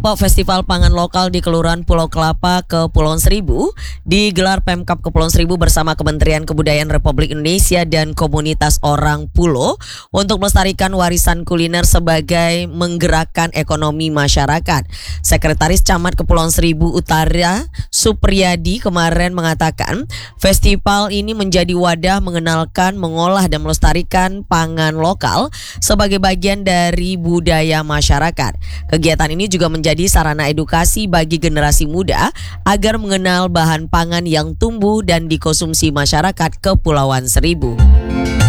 Festival Pangan Lokal di Kelurahan Pulau Kelapa, Kepulauan Seribu digelar Pemkab Kepulauan Seribu bersama Kementerian Kebudayaan Republik Indonesia dan komunitas orang Pulo untuk melestarikan warisan kuliner sebagai menggerakkan ekonomi masyarakat. Sekretaris Camat Kepulauan Seribu Utara, Supriyadi, kemarin mengatakan festival ini menjadi wadah mengenalkan, mengolah dan melestarikan pangan lokal sebagai bagian dari budaya masyarakat. Kegiatan ini juga menjadi sarana edukasi bagi generasi muda agar mengenal bahan pangan yang tumbuh dan dikonsumsi masyarakat Kepulauan Seribu.